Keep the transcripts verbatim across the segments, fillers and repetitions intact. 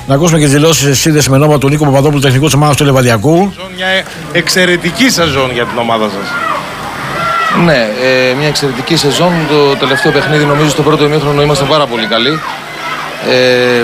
Να ακούσουμε και τις δηλώσεις σύνδεση με νόμα του Νίκο Παπαδόπουλου, τεχνικού της ομάδας του Λεβαδιακού. Μια εξαιρετική σεζόν για την ομάδα σας. Ναι, ε, μια εξαιρετική σεζόν. Το τελευταίο παιχνίδι, νομίζω, στο πρώτο ημίχρονο ήμασταν πάρα πολύ καλοί. Ε,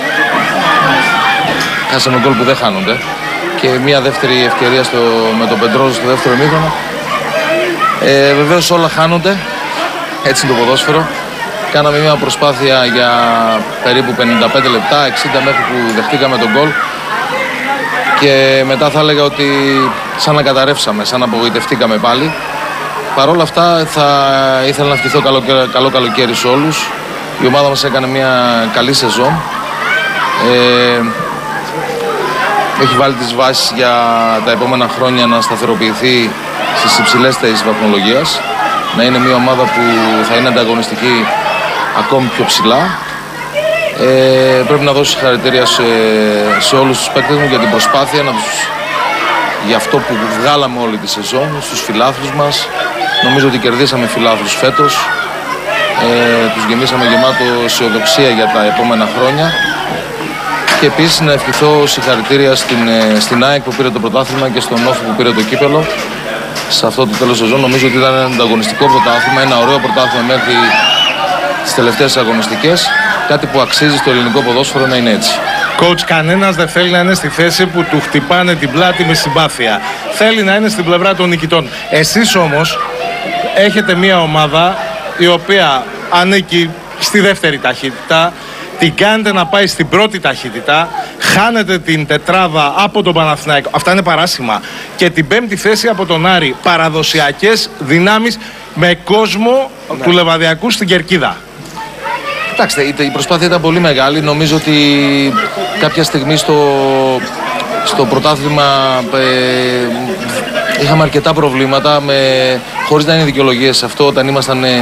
χάσαμε γκολ που δεν χάνονται. Και μια δεύτερη ευκαιρία στο, με τον Πεντρόζο στο δεύτερο ημίχρονο. Ε, βεβαίως όλα χάνονται. Έτσι είναι το ποδόσφαιρο. Κάναμε μια προσπάθεια για περίπου πενήντα πέντε λεπτά, εξήντα μέχρι που δεχτήκαμε τον γκολ. Και μετά θα έλεγα ότι σαν να καταρρεύσαμε, σαν να απογοητευτήκαμε πάλι. Παρ' όλα αυτά θα ήθελα να ευχηθώ καλό, καλό καλοκαίρι σε όλους. Η ομάδα μας έκανε μια καλή σεζόν. Ε, έχει βάλει τις βάσεις για τα επόμενα χρόνια να σταθεροποιηθεί στις υψηλές θέσεις βαθμολογίας. Να είναι μια ομάδα που θα είναι ανταγωνιστική ακόμη πιο ψηλά. Ε, πρέπει να δώσω συγχαρητήρια σε, σε όλους τους παίκτες μου για την προσπάθεια, να τους, για αυτό που βγάλαμε όλη τη σεζόν, στους φιλάθλους μας. Νομίζω ότι κερδίσαμε φιλάθλους φέτος. Ε, τους γεμίσαμε γεμάτο αισιοδοξία για τα επόμενα χρόνια. Και επίσης να ευχηθώ συγχαρητήρια στην, στην ΑΕΚ που πήρε το πρωτάθλημα και στον Όφη που πήρε το κύπελο. Σε αυτό το τέλος σεζόν νομίζω ότι ήταν ένα ανταγωνιστικό πρωτάθλημα, ένα ωραίο πρωτάθλημα μέχρι τις τελευταίες αγωνιστικές. Κάτι που αξίζει στο ελληνικό ποδόσφαιρο να είναι έτσι. Coach, κανένας δεν θέλει να είναι στη θέση που του χτυπάνε την πλάτη με συμπάθεια. Θέλει να είναι στην πλευρά των νικητών. Εσείς όμως έχετε μια ομάδα η οποία ανήκει στη δεύτερη ταχύτητα, την κάνετε να πάει στην πρώτη ταχύτητα, χάνετε την τετράδα από τον Παναθηναϊκό, αυτά είναι παράσημα, και την πέμπτη θέση από τον Άρη, παραδοσιακές δυνάμεις με κόσμο ναι. του Λεβαδιακού στην κερκίδα. Κοιτάξτε, η προσπάθεια ήταν πολύ μεγάλη. Νομίζω ότι κάποια στιγμή στο, στο πρωτάθλημα ε, είχαμε αρκετά προβλήματα, με, χωρίς να είναι δικαιολογίες σε αυτό, όταν ήμασταν